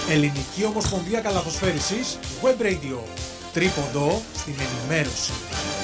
Ελληνική Ομοσπονδία Καλαθοσφαίρισης Web Radio. Τρίποντο στην ενημέρωση.